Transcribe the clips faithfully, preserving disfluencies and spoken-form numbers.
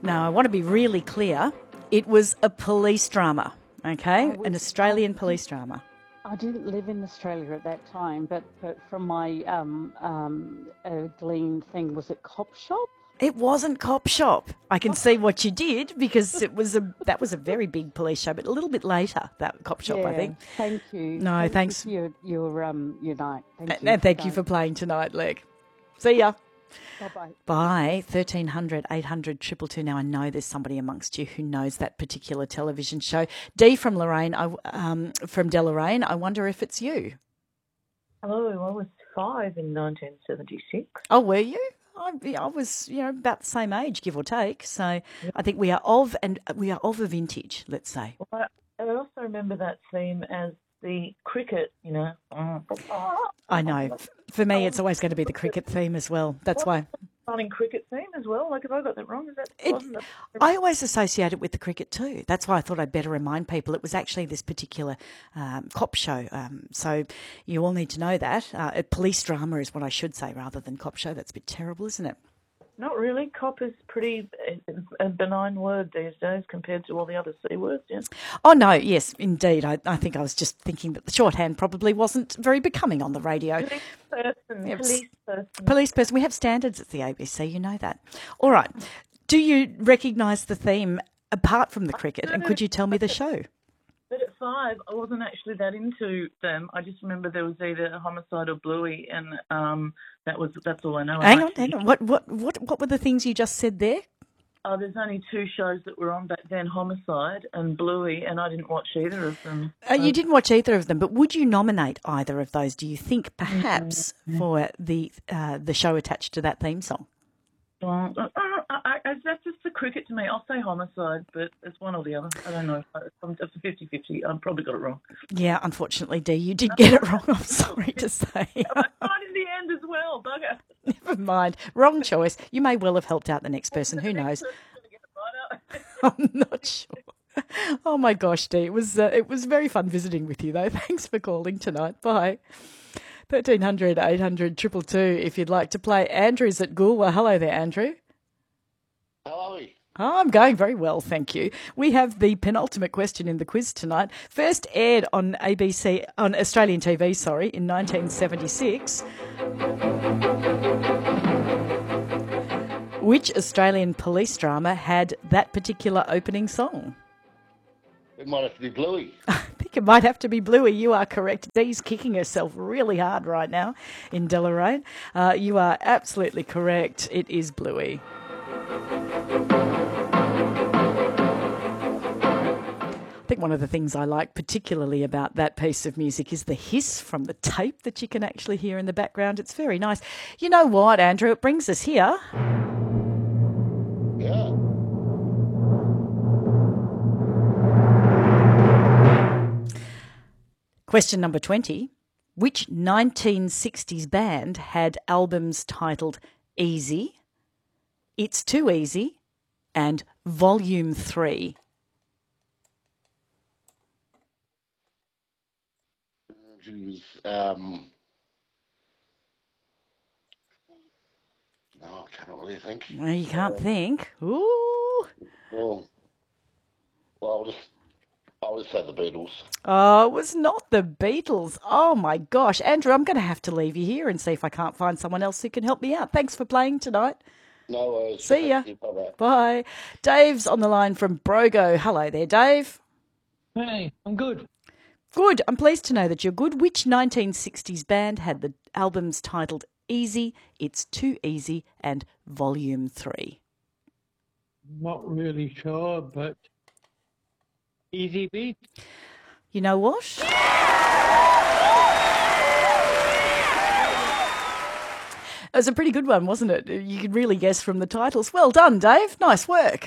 Now, I want to be really clear. It was a police drama, okay? Oh, An was- Australian I- police drama. I didn't live in Australia at that time, but, but from my um, um, uh, Glean thing, was it Cop Shop? It wasn't Cop Shop. I can see what you did because it was a that was a very big police show, but a little bit later, that Cop Shop, yeah, I think. Thank you. No, Thank thanks. You for your, your, um, your night. Thank And, you. and thank you for playing tonight, Leg. See ya. Bye-bye. Bye. thirteen hundred, eight hundred, two two two. Now, I know there's somebody amongst you who knows that particular television show. Dee from Lorraine, I, um, from Deloraine, I wonder if it's you. Hello, I was five in nineteen seventy-six. Oh, were you? I, I was, you know, about the same age, give or take. So I think we are of, and we are of a vintage, let's say. Well, I, I also remember that theme as the cricket, you know. I know. For me, it's always going to be the cricket theme as well. That's why. Running cricket theme as well. Like, have I got that wrong? Is that? It, wasn't that- I always associate it with the cricket too. That's why I thought I'd better remind people it was actually this particular um, cop show. Um, so you all need to know that. Uh, a police drama is what I should say rather than cop show. That's a bit terrible, isn't it? Not really. Cop is pretty a benign word these days compared to all the other C words, yeah. Oh, no, yes, indeed. I, I think I was just thinking that the shorthand probably wasn't very becoming on the radio. Police person, Yep. police person. Police person. We have standards at the A B C, you know that. All right. Do you recognise the theme apart from the cricket, and could you tell me the show? But at five, I wasn't actually that into them. I just remember there was either Homicide or Bluey, and um, that was that's all I know. Hang I on, hang on. What, what, what, what were the things you just said there? Oh, there's only two shows that were on back then, Homicide and Bluey, and I didn't watch either of them. Uh, you didn't watch either of them, but would you nominate either of those, do you think, perhaps, Mm-hmm. for the uh, the show attached to that theme song? Well, uh, I, I, that's just the cricket to me. I'll say Homicide, but it's one or the other. I don't know. It's a fifty-fifty. I've probably got it wrong. Yeah, unfortunately, Dee, you did get it wrong. I'm sorry to say. I tried in the end as well, bugger. Never mind. Wrong choice. You may well have helped out the next person. Who knows? I'm not sure. Oh my gosh, Dee, it was uh, it was very fun visiting with you though. Thanks for calling tonight. Bye. thirteen hundred, eight hundred, two two two if you'd like to play. Andrew's at Goolwa. Hello there, Andrew. How are we? Oh, I'm going very well, thank you. We have the penultimate question in the quiz tonight. First aired on A B C, on Australian T V, sorry, in nineteen seventy-six. Which Australian police drama had that particular opening song? It might have to be Bluey. I think it might have to be Bluey. You are correct. Dee's kicking herself really hard right now in Deloraine. Uh, you are absolutely correct. It is Bluey. I think one of the things I like particularly about that piece of music is the hiss from the tape that you can actually hear in the background. It's very nice. You know what, Andrew? It brings us here. Yeah. Question number twenty. Which nineteen sixties band had albums titled Easy, It's Too Easy, and Volume three? Jeez, um, no, I can't really think. No, you can't think. Ooh. Well, well, I'll just, I'll just say the Beatles. Oh, it was not the Beatles. Oh, my gosh. Andrew, I'm going to have to leave you here and see if I can't find someone else who can help me out. Thanks for playing tonight. No worries. See ya. Bye-bye. Bye. Dave's on the line from Brogo. Hello there, Dave. Hey, I'm good. Good. I'm pleased to know that you're good. Which nineteen sixties band had the albums titled Easy, It's Too Easy, and Volume three? Not really sure, but Easy Beat. You know what? It was a pretty good one, wasn't it? You could really guess from the titles. Well done, Dave. Nice work.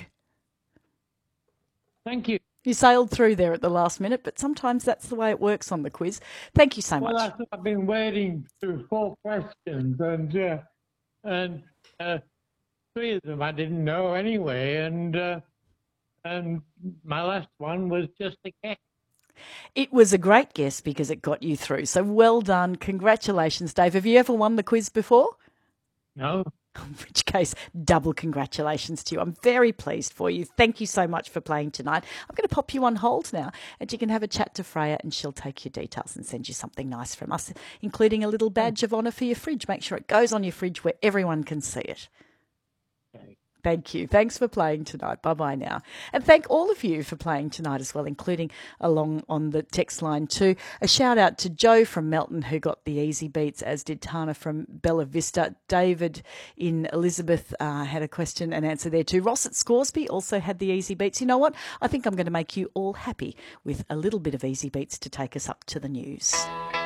Thank you. You sailed through there at the last minute, but sometimes that's the way it works on the quiz. Thank you so Well, much. I- I've been waiting through four questions, and uh, and uh, three of them I didn't know anyway, and uh, and my last one was just a guess. It was a great guess because it got you through. So well done. Congratulations, Dave. Have you ever won the quiz before? No. In which case, double congratulations to you. I'm very pleased for you. Thank you so much for playing tonight. I'm going to pop you on hold now, and you can have a chat to Freya, and she'll take your details and send you something nice from us, including a little badge of honour for your fridge. Make sure it goes on your fridge where everyone can see it. Thank you. Thanks for playing tonight. Bye-bye now. And thank all of you for playing tonight as well, including along on the text line too. A shout out to Joe from Melton who got the easy beats, as did Tana from Bella Vista. David in Elizabeth uh, had a question and answer there too. Ross at Scoresby also had the easy beats. You know what? I think I'm going to make you all happy with a little bit of easy beats to take us up to the news.